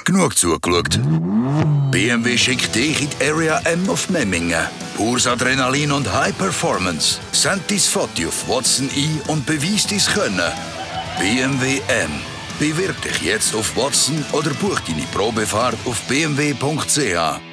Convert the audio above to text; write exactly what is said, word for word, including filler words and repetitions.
Genug zugeschaut. B M W schickt dich in die Area M auf Memmingen. Pures Adrenalin und High Performance. Send dein Foto auf Watson ein und beweis dein Können. B M W M. Bewirb dich jetzt auf Watson oder buch deine Probefahrt auf b m w punkt c h.